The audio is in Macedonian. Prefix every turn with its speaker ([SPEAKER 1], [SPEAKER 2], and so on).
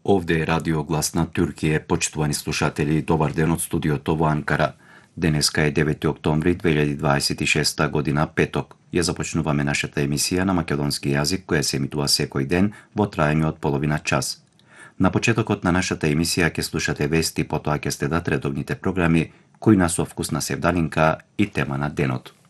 [SPEAKER 1] Ovde je Radio Glas na Türkiye. Počtovani slušatelji, dobar den od studiото во Анкара. Денеска е 9 октомври 2026 година, петок. Ја започнуваме нашата емисија на македонски јазик, која се емитува секој ден во трајање од половина час. На почетокот на нашата емисија ќе слушате вести, потоа ќе следат редовните програми, кои на со вкусна севдалинка и тема на денот.